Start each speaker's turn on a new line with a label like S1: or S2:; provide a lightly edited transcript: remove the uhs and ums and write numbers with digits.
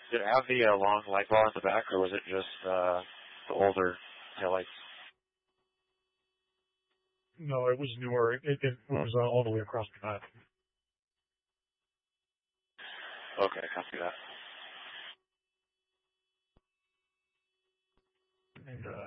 S1: Did it have the long light bar in the back, or was it just the older taillights?
S2: No, it was newer. It was all the way across the back.
S1: Okay, copy that.
S2: And